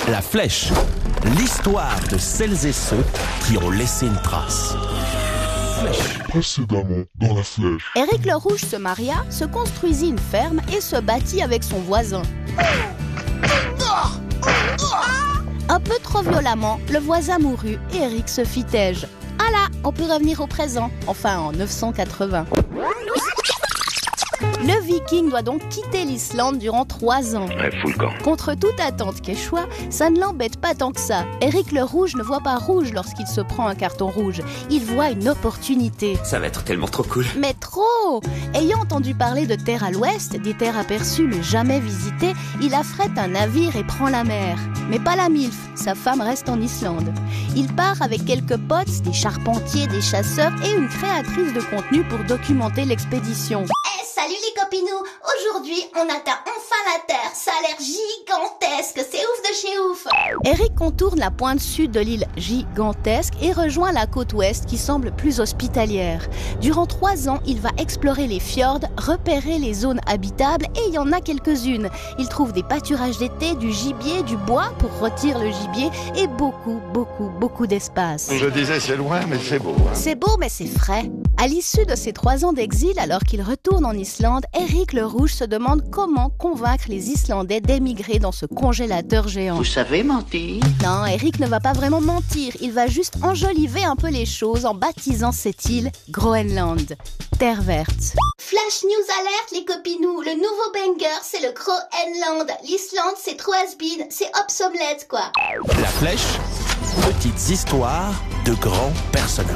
La Flèche, l'histoire de celles et ceux qui ont laissé une trace. Précédemment dans La Flèche. Éric le Rouge se maria, se construisit une ferme et se battit avec son voisin. Un peu trop violemment, le voisin mourut et Éric se fit têche. Ah là, on peut revenir au présent, enfin en 980. Le Viking doit donc quitter l'Islande durant 3 ans. Ouais, fous le camp. Contre toute attente Quechua, ça ne l'embête pas tant que ça. Éric le Rouge ne voit pas rouge lorsqu'il se prend un carton rouge. Il voit une opportunité. Ça va être tellement trop cool. Mais trop! Ayant entendu parler de terres à l'ouest, des terres aperçues mais jamais visitées, il affrète un navire et prend la mer. Mais pas la MILF, sa femme reste en Islande. Il part avec quelques potes, des charpentiers, des chasseurs et une créatrice de contenu pour documenter l'expédition. Salut les copinous, aujourd'hui on atteint enfin la Terre, ça a l'air gigantesque, c'est ouf de chez ouf. Éric contourne la pointe sud de l'île gigantesque et rejoint la côte ouest qui semble plus hospitalière. Durant 3 ans, il va explorer les fjords, repérer les zones habitables et il y en a quelques-unes. Il trouve des pâturages d'été, du gibier, du bois pour rôtir le gibier et beaucoup d'espace. Je disais c'est loin mais c'est beau. C'est beau mais c'est frais. À l'issue de ses 3 ans d'exil, alors qu'il retourne en Islande, Éric le Rouge se demande comment convaincre les Islandais d'émigrer dans ce congélateur géant. Vous savez mentir? Non, Éric ne va pas vraiment mentir, il va juste enjoliver un peu les choses en baptisant cette île Groenland, terre verte. Flash news alerte les copinous, le nouveau banger c'est le Groenland. L'Islande c'est trop has-been, c'est obsolète quoi. La Flèche, petites histoires de grands personnages.